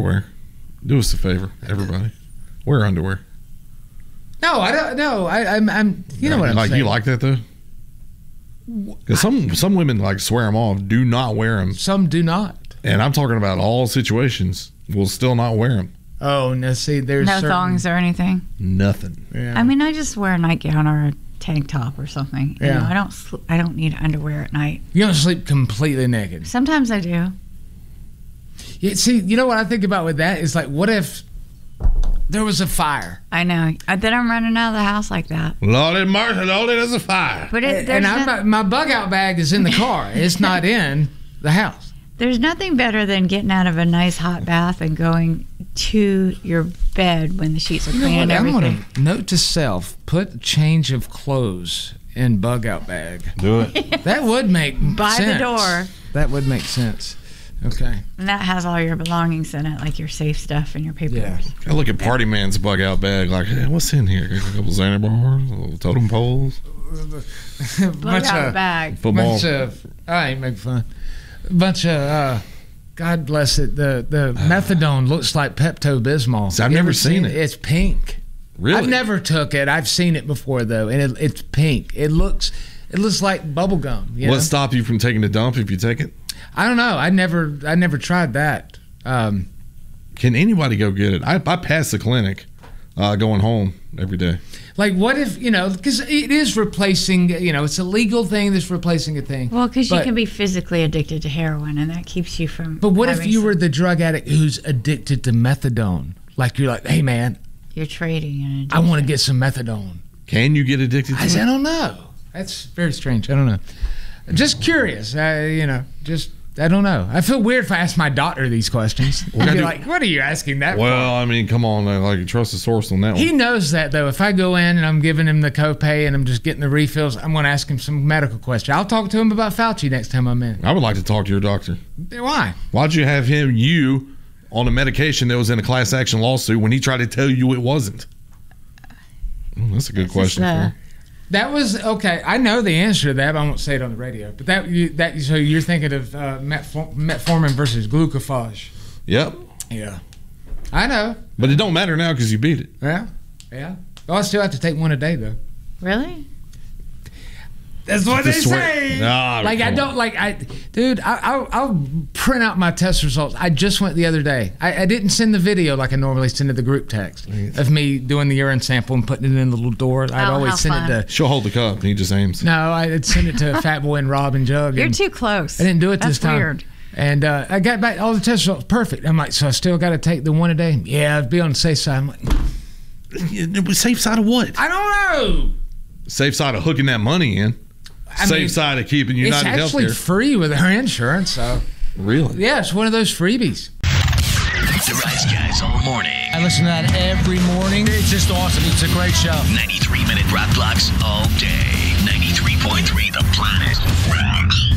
underwear. Do us a favor, everybody. Wear underwear. No, I don't. No, I'm. You know what I'm saying. You like that though? Because some women like swear them off. Do not wear them. Some do not. And I'm talking about all situations. Will still not wear them. Oh, no. See, there's no thongs or anything. Nothing. Yeah. I mean, I just wear a nightgown or a tank top or something. You know, I don't need underwear at night. You don't sleep completely naked. Sometimes I do. Yeah, see, you know what I think about with that is like, what if there was a fire? I know. Then I'm running out of the house like that. Lordy mercy, Lordy, there's a fire. But my bug out bag is in the car. It's not in the house. There's nothing better than getting out of a nice hot bath and going to your bed when the sheets are clean and everything. I'm gonna note to self: put a change of clothes in bug out bag. Do it. That would make By sense. the door. That would make sense. Okay. And that has all your belongings in it, like your safe stuff and your papers. Yeah. I look at Party Man's bug out bag like, hey, what's in here? A couple Xander bars, a little totem poles. Bug out bag. Football. I ain't making fun. A bunch of, God bless it, the methadone looks like Pepto-Bismol. So I've never seen it. It's pink. Really? I've never took it. I've seen it before though, and it's pink. It looks like bubble gum. What stopped you from taking a dump if you take it? I don't know. I never tried that. Can anybody go get it? I pass the clinic going home every day. Like, what if, because it is replacing, it's a legal thing that's replacing a thing. Well, because you can be physically addicted to heroin, and that keeps you from. But what if you were the drug addict who's addicted to methadone? Like, you're like, hey, man. You're trading an addiction. I want to get some methadone. Can you get addicted to it? I don't know. That's very strange. I don't know. Just curious. I don't know. I feel weird if I ask my doctor these questions. He'd be like, what are you asking that for? Well, I mean, come on. Like, trust the source on that one. He knows that, though. If I go in and I'm giving him the copay and I'm just getting the refills, I'm going to ask him some medical question. I'll talk to him about Fauci next time I'm in. I would like to talk to your doctor. Why? Why'd you have you on a medication that was in a class action lawsuit when he tried to tell you it wasn't? That's a good question. That was okay. I know the answer to that, but I won't say it on the radio. But so you're thinking of metformin versus glucophage? Yep. Yeah, I know. But it don't matter now because you beat it. Yeah. Oh, I still have to take one a day though. Really? That's what they say. Nah, dude. I'll print out my test results. I just went the other day. I didn't send the video like I normally send to the group text of me doing the urine sample and putting it in the little door. I'd always send it to. She'll hold the cup. And he just aims. No, I'd send it to Fat Boy and Rob and Jug. You're too close. I didn't do it this time. Weird. And I got back all the test results perfect. I'm like, so I still got to take the one a day? Yeah, I'd be on the safe side. I'm like, safe side of what? I don't know. Safe side of hooking that money in. Safe side of keeping United Healthcare. It's actually free with our insurance. So. Really? Yeah, it's one of those freebies. The Rise Guys all morning. I listen to that every morning. It's just awesome. It's a great show. 93-minute rock blocks all day. 93.3 The Planet. Rocks.